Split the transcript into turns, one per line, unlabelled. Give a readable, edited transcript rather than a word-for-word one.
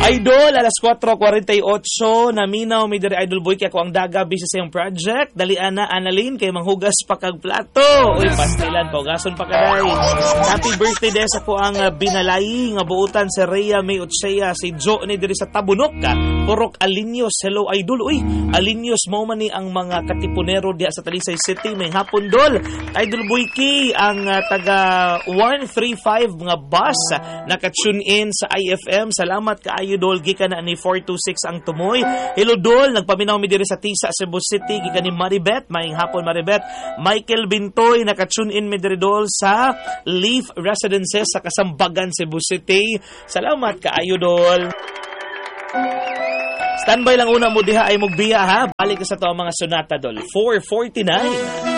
Idol, alas 4:48, naminaw mi diri Idol Boy kay ako ang daga busy sa iyong project. Dalian na Annalyn kay manghugas pa kag plato. Uy, pastilan ko, gason pa kaday. Happy birthday des ako ang binalayi nga buutan si Rhea May Utseya, si Jo ni diri sa Tabunok. Purok Alinyos, hello Idol. Uy, Alinyos mo man ni ang mga katipunero diya sa Talisay City. May hapon dol. Idol Boy Key, ang taga 135 mga bus naka-tune in sa IFM. Salamat kaayo dol, gikan na ni 426 ang tumoy. Hello dol, nagpaminaw mi diri sa Tisa, Cebu City, gikan ni Maribet. Maayong hapon Maribet. Michael Bintoy naka-tune in mi diri dol sa Leaf Residences sa Kasambagan, Cebu City. Salamat kaayo dol. Standby lang una mo diha ay mugbiya ha. Balik ka sa to ang mga sonata dol. 4:49.